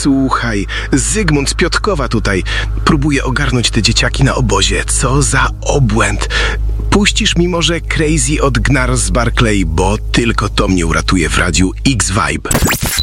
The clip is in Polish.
Słuchaj, Zygmunt z Piotrkowa tutaj. Próbuje ogarnąć te dzieciaki na obozie. Co za obłęd. Puścisz mi może Crazy od Gnars z Barclay, bo tylko to mnie uratuje w radiu X-Vibe.